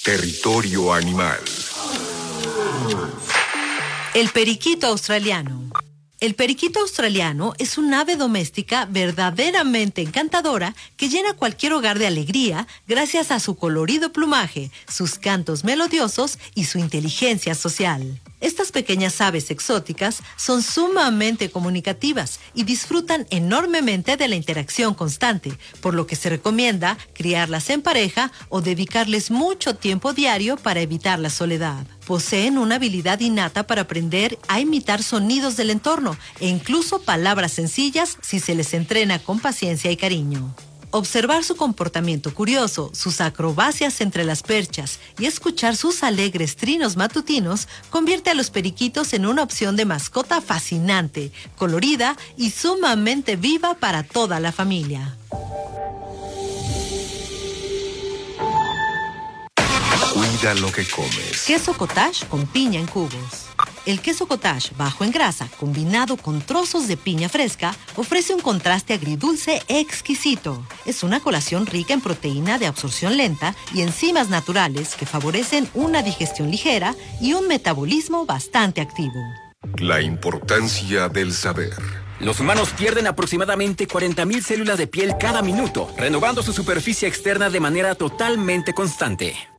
Territorio Animal. El periquito australiano. El periquito australiano es un ave doméstica verdaderamente encantadora que llena cualquier hogar de alegría gracias a su colorido plumaje, sus cantos melodiosos y su inteligencia social. Estas pequeñas aves exóticas son sumamente comunicativas y disfrutan enormemente de la interacción constante, por lo que se recomienda criarlas en pareja o dedicarles mucho tiempo diario para evitar la soledad. Poseen una habilidad innata para aprender a imitar sonidos del entorno e incluso palabras sencillas si se les entrena con paciencia y cariño. Observar su comportamiento curioso, sus acrobacias entre las perchas y escuchar sus alegres trinos matutinos convierte a los periquitos en una opción de mascota fascinante, colorida y sumamente viva para toda la familia. Cuida lo que comes. Queso cottage con piña en cubos. El queso cottage bajo en grasa, combinado con trozos de piña fresca, ofrece un contraste agridulce exquisito. Es una colación rica en proteína de absorción lenta y enzimas naturales que favorecen una digestión ligera y un metabolismo bastante activo. La importancia del saber. Los humanos pierden aproximadamente 40.000 células de piel cada minuto, renovando su superficie externa de manera totalmente constante.